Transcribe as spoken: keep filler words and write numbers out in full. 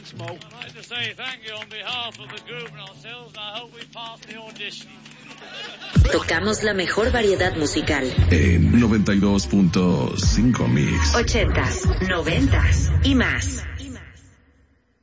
Gunsmoke. I'd like to say thank you on behalf of the group and ourselves, and I hope we pass the audition. Tocamos la mejor variedad musical. En noventa y dos punto cinco Mix. Ochentas, noventas y más.